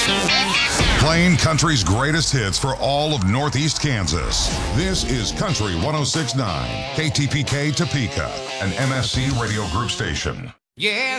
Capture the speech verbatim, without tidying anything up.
Playing country's greatest hits for all of Northeast Kansas. This is Country one oh six point nine, K T P K Topeka, an M F C radio group station. Yeah.